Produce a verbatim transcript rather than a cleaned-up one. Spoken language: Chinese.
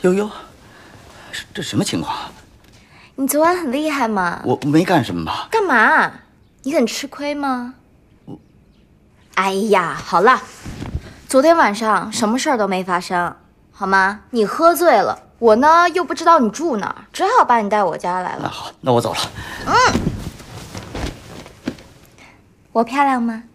悠悠，这什么情况？ 你昨晚很厉害吗？ 我没干什么吧？ 干嘛？你很吃亏吗？我……哎呀，好了，昨天晚上什么事儿都没发生，好吗？你喝醉了，我呢又不知道你住哪儿，只好把你带我家来了。 那好，那我走了。 嗯，我漂亮吗？